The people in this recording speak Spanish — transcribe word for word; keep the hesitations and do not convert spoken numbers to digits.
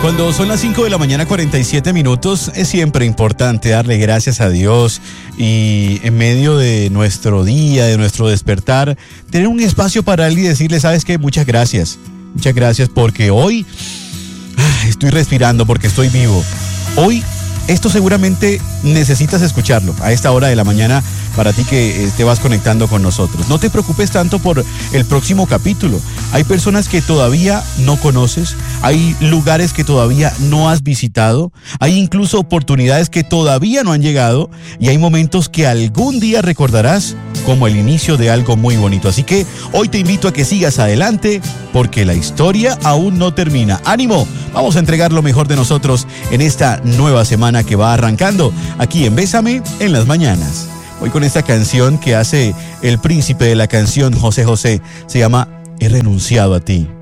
Cuando son las cinco de la mañana, cuarenta y siete minutos, es siempre importante darle gracias a Dios y en medio de nuestro día, de nuestro despertar, tener un espacio para Él y decirle, ¿sabes qué? Muchas gracias. Muchas gracias porque hoy ah, estoy respirando, porque estoy vivo. Hoy, esto seguramente necesitas escucharlo a esta hora de la mañana para ti que eh, te vas conectando con nosotros. No te preocupes tanto por el próximo capítulo. Hay personas que todavía no conoces, hay lugares que todavía no has visitado, hay incluso oportunidades que todavía no han llegado y hay momentos que algún día recordarás como el inicio de algo muy bonito. Así que hoy te invito a que sigas adelante porque la historia aún no termina. ¡Ánimo! Vamos a entregar lo mejor de nosotros en esta nueva semana que va arrancando aquí en Bésame en las mañanas. Hoy con esta canción que hace el príncipe de la canción, José José, se llama He renunciado a ti.